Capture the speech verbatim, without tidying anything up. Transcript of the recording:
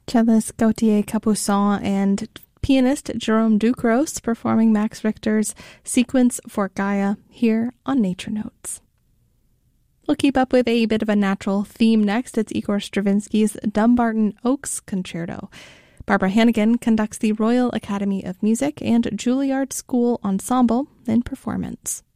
Cellist Gautier Capuçon and pianist Jerome Ducros performing Max Richter's Sequence for Gaia here on Nature Notes. We'll keep up with a bit of a natural theme next. It's Igor Stravinsky's Dumbarton Oaks Concerto. Barbara Hannigan conducts the Royal Academy of Music and Juilliard School Ensemble in performance.